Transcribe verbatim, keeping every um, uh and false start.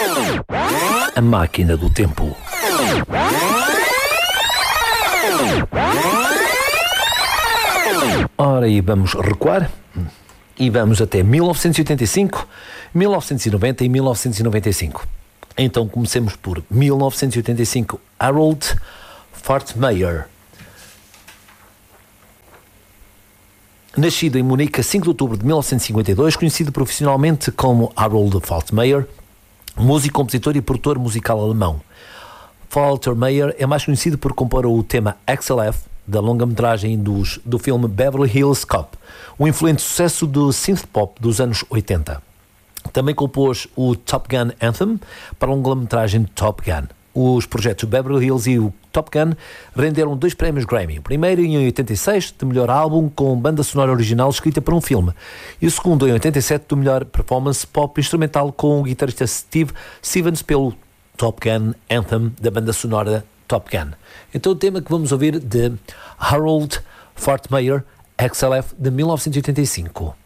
A Máquina do Tempo. Ora, e vamos recuar. E vamos até mil novecentos e oitenta e cinco, mil novecentos e noventa e mil novecentos e noventa e cinco. Então comecemos por mil novecentos e oitenta e cinco. Harold Faltermeyer. Nascido em Munique a cinco de outubro de mil novecentos e cinquenta e dois, conhecido profissionalmente como Harold Faltermeyer, músico, compositor e produtor musical alemão. Faltermeyer é mais conhecido por compor o tema Axel F, da longa-metragem dos, do filme Beverly Hills Cop, um influente sucesso do synth-pop dos anos oitenta. Também compôs o Top Gun Anthem para a longa-metragem Top Gun. Os projetos Beverly Hills e o Top Gun renderam dois prémios Grammy. O primeiro em oitenta e seis, de melhor álbum com banda sonora original escrita para um filme. E o segundo em oitenta e sete, do melhor performance pop instrumental com o guitarrista Steve Stevens pelo Top Gun Anthem da banda sonora Top Gun. Então o tema que vamos ouvir de Harold Faltermeyer, Axel F, de mil novecentos e oitenta e cinco.